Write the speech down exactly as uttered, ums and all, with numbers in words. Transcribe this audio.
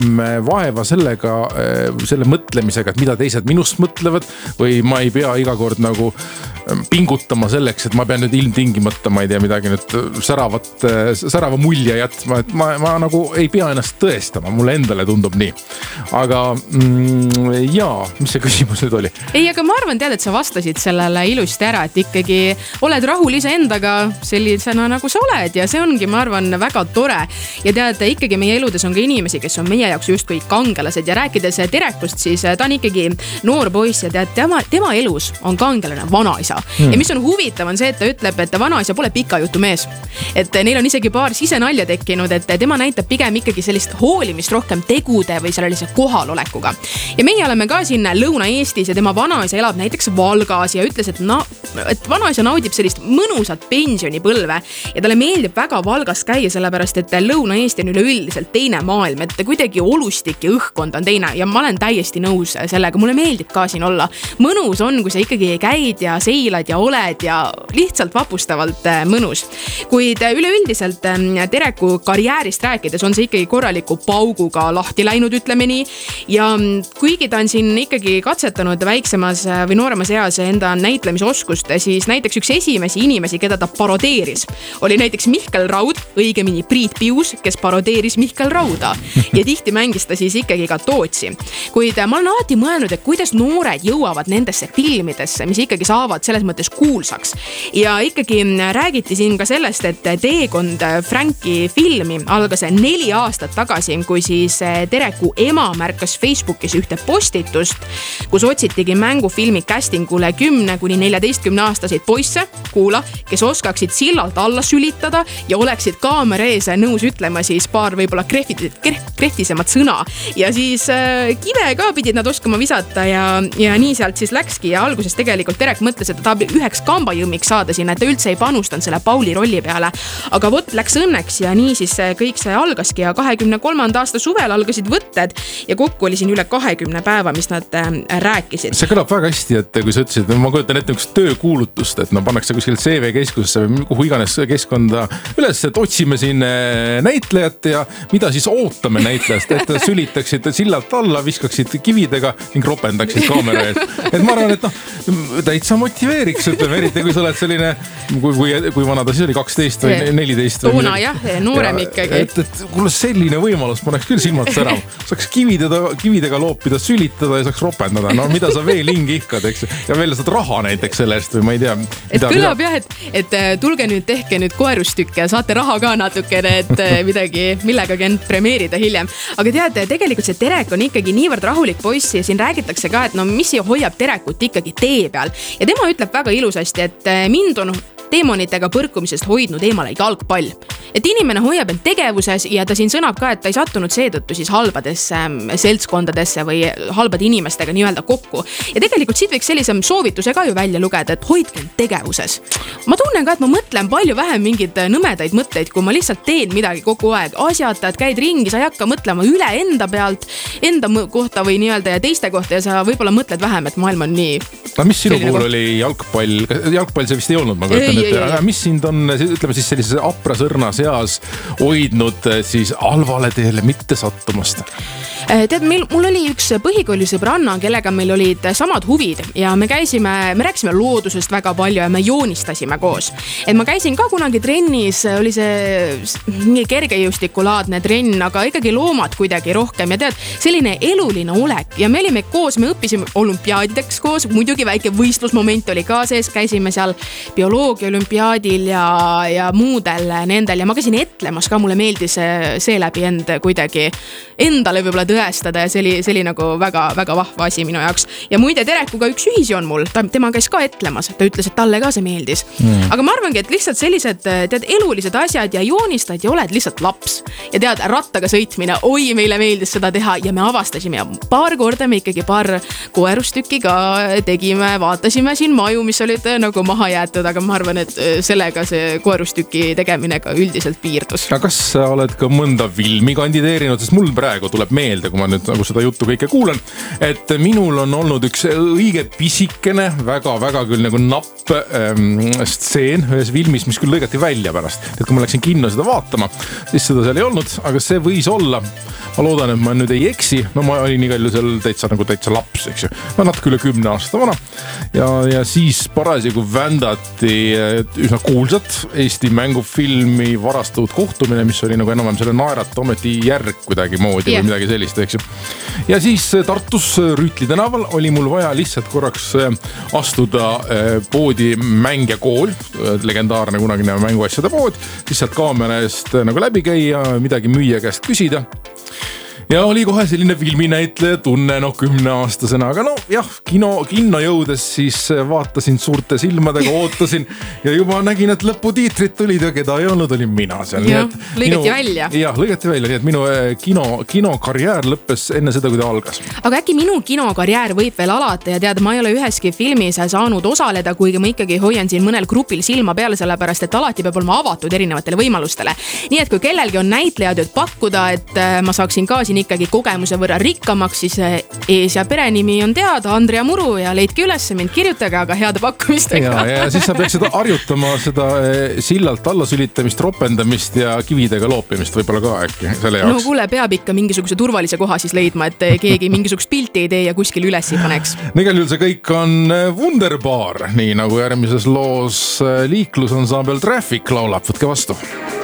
vaeva sellega, selle mõtlemisega, et mida teised minust mõtlevad või ma ei pea iga kord nagu pingutama selleks, et ma pean nüüd ilmtingimata, ma ei tea, midagi nüüd säravat, särava mulje jätma, et ma, ma nagu ei pea ennast tõestama, mulle endale tundub nii. Aga mm, jaa, mis see küsimus nüüd oli? Ei, aga ma arvan, tead, et sa vastasid sellele ilusti ära, et ikkagi oled rahul ise endaga sellisena, nagu sa oled ja see ongi, ma arvan, väga tore. Ja tead, ikkagi meie eludes on ka inimesi, kes on meie jaoks justkui kangelased ja rääkides Terekust, siis ta on ikkagi noor poiss ja tead, tema, tema elus on kangelane vanaisa. Hmm. Ja mis on huvitav on see, et ta ütleb, et vanaisa pole pika jutu mees. Et neil on isegi paar sisenalja tekkinud, et tema näitab pigem ikkagi sellist hoolimist rohkem tegude või sellise kohalolekuga. Ja meie oleme ka siin Lõuna-Eestis ja tema vanaisa elab näiteks Valgas ja ütles, et, na, et vanaisa naudib sellist mõnusat pensionipõlve ja talle meeldib väga Valgas käia, sellepärast et Lõuna-Eesti on üleüldiselt teine maailm, et kuidagi olustik ja õhkkond on teine ja ma olen täiesti nõus sellega, mulle meeldib ka siin olla. Mõnus on, kui sa ikkagi käid ja seilad ja oled ja lihtsalt vapustavalt mõnus. Kuid üleüldiselt Tereku karjäärist rääkides on see ikkagi korraliku pauguga lahti läinud, ütleme nii. Ja kuigi ta on siin ikkagi katsetanud väiksemas või nooremas eas enda näitlemisoskust, siis näiteks üks esimesi inimesi, keda ta parodeeris, oli näiteks Mihkel Raud, õigemini Priit Pius, kes parodeeris Mihkel Rauda. Ja tihti mängis ta siis ikkagi ka Tootsi. Kuid ma olen alati mõelnud, et kuidas noored jõuavad nendesse filmidesse, mis ikkagi saavad selles mõttes kuulsaks. Ja ikkagi räägiti siin ka sellest, et teekond Franki filmi algas neli aastat tagasi, kui siis Tereku ema märkas Facebookis ühte postitust, kus otsitigi mängufilmi castingule kümne kuni neljateistkümne aastaseid poisse, kuula, kes oskaksid sillalt alla sülitada ja oleksid kaamera ees nõus ütlema siis paar võib-olla krehtisemat sõna. Ja siis äh, kive ka pidid nad oskama visata ja, ja nii sealt siis läkski ja alguses tegelikult Terek mõtles, et ta tahab üheks kambajõmmiks saada sinna, et ta üldse ei panustanud selle Pauli rolli peale. Aga vot läks õnneks ja nii siis kõik see algaski ja kahekümne kolmanda aasta suvel algasid võtted ja kokku oli siin üle kahekümne päeva, mis nad äh, rääkisid. See kõlab väga hästi, et kui sa ütlesid, ma kujutan ette üks töökuulutust, et no pannakse kuskil C V keskusesse või kuhu iganes keskkonda üles, et otsime siin näitlejat ja mida siis ootame näitlejast, et sülitaksid sillalt alla, viskaksid kividega ning ropendaksid kaamera ees. Et ma arvan, et noh, täitsa motiveeriks, ütleme, eriti kui sa oled selline, kui, kui, kui vana ta siis oli, kaksteist või neliteist. Toona jah, noorem ja, ikkagi. Et, et kuule selline võimalus, paneks küll silmad särav. Saaks kividega, kividega loopida, sülitada ja saaks ropendada. No mida sa veel hingi ihkad, eks? Ja veel saad raha näiteks sellest või ma ei tea. Et kõlab jah, et, et tulge nüüd, tehke nüüd koerustükke ja saate raha ka natukene, et midagi millegagi end premeerida hiljem. Aga tead, tegelikult see Terek on ikkagi niivõrd rahulik poiss ja siin räägitakse ka, et no mis hoiab Terekut ikkagi tee peal. Ja tema ütleb väga ilusasti, et mind on teemonitega põrkumisest hoidnud eemale jalgpall. Et inimene hoiab end tegevuses ja ta siin sõnab ka, et ta ei sattunud seetõttu siis halbadesse seltskondadesse või halbade inimestega nii-öelda kokku. Ja tegelikult siit võiks sellise soovituse ka ju välja lugeda, et hoidke end tegevuses. Ma tunnen ka, et ma mõtlen palju vähem mingid nõmedaid mõtteid, kui ma lihtsalt teen midagi kogu aeg. Asjata, et käid ringi, sa ei hakka mõtlema üle enda pealt, enda kohta või nii-öelda ja teiste kohta ja sa võib-olla mõtled vähem, et maailm on nii. No, mis sinu puhul oli jalgpall? Jalgpall see vist ei olnud, ma kujutan, et ei, ei. Mis sind on, ütleme siis sellises aprasõrna seas hoidnud siis halvale teele mitte sattumast? Tead, meil, mul oli üks põhikooli sõbranna, kellega meil olid samad huvid ja me käisime, me rääkisime loodusest väga palju ja me joonistasime koos. Et ma käisin ka kunagi trennis, oli see nii kergejõustikulaadne trenn, aga ikkagi loomad kuidagi rohkem ja tead, selline eluline olek ja me olime koos, me õppisime olümpiaadideks koos, muidugi väike võistlusmoment oli ka sees, käisime seal bioloogia olümpiaadil ja, ja muudel nendel ja ma käisin etlemas ka, mulle meeldis see läbi end kuidagi endale võib-olla tõestada ja see oli, see oli nagu väga, väga vahva asi minu jaoks. Ja muide Terekuga üks ühisi on mul, ta, tema käis ka etlemas, ta ütles, et talle ka see meeldis. Mm. Aga ma arvangi, et lihtsalt sellised tead, elulised asjad ja joonistad ja oled lihtsalt laps. Ja tead, rattaga sõitmine, oi, meile meeldis seda teha ja me avastasime ja paar korda me ikkagi paar koerustükki ka tegime, vaatasime siin maju, mis olid nagu maha jäetud, aga ma arvan, et sellega see koerustüki tegemine ka üldiselt piirdus. Aga kas sa oled ka mõnda filmi kandideerinud, sest mul praegu tuleb meelde, kui ma nüüd nagu seda juttu kõike kuulan, et minul on olnud üks õige pisikene, väga-väga küll nagu napp ähm, stseen ühes filmis, mis küll lõigati välja pärast. Et kui ma läksin kinno seda vaatama, siis seda seal ei olnud, aga see võis olla. Ma loodan, et ma nüüd ei eksi. No ma olin igal ju seal täitsa nagu täitsa laps, eks ju. Ma natuke üle kümne aasta vana. Ja, ja siis parasjagu vändati üsna kuulsat Eesti mängufilmi Varastatud kohtumine, mis oli nagu enam-vähem selle Naerat ometi järg kuidagi moodi yeah. või midagi sellist, eks ju. Ja siis Tartus Rüütli tänaval oli mul vaja lihtsalt korraks astuda poodi Mängjakool, legendaarne kunagine mänguasjade pood, siis sealt kaamera eest nagu läbi käia, midagi müüja käest küsida. Ja oli kohe selline filminäitleja tunne, noh kümneaastasena, aga no jah, kino, kinno jõudes siis vaatasin suurte silmadega, ootasin ja juba nägin, et lõputiitrid tulid ja keda ei olnud, olin mina seal. Jah, lõigati minu, välja. Jah, lõigati välja, nii et minu kino, kinokarjäär lõppes enne seda, kui ta algas. Aga äkki minu kinokarjäär võib veel alata ja tead, ma ei ole üheski filmis saanud osaleda, kuigi ma ikkagi hoian siin mõnel grupil silma peale, sellepärast, et alati peab olema avatud erinevatele võimalustele. Nii et kui kellelgi on näitlejatööd pakkuda, et ma saaksin ka siin ikkagi kogemuse võrra rikkamaks, siis ees ja perenimi on teada, Andrea Muru ja leidke üles mind, kirjutage aga heade pakkumistega. Ja, ja siis sa peaks seda harjutama, seda sillalt alla sülitamist, ropendamist ja kividega loopimist võib-olla ka äkki selle jaoks. No kuule, peab ikka mingisuguse turvalise koha siis leidma, et keegi mingisugust pilti ei tee ja kuskil üles ei paneks. Igal juhul see kõik on wunderbar, nii nagu järgmises loos liiklusensemble Traffic laulab, võtke vastu.